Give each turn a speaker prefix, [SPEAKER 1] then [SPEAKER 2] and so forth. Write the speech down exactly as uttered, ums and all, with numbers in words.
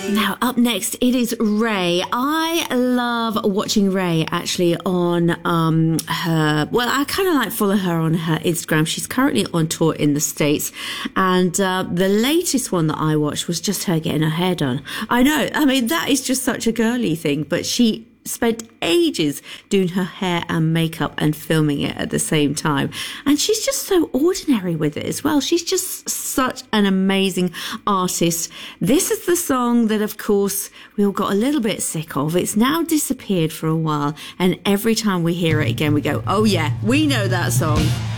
[SPEAKER 1] Now, up next, it is Ray. I love watching Ray actually on um, her, well, I kind of like follow her on her Instagram. She's currently on tour in the States. And uh, the latest one that I watched was just her getting her hair done. I know, I mean, that is just such a girly thing, but she spent ages doing her hair and makeup and filming it at the same time. And she's just so ordinary with it as well. She's just such an amazing artist. This is the song that, of course, we all got a little bit sick of. It's now disappeared for a while. And every time we hear it again, we go, oh yeah, we know that song.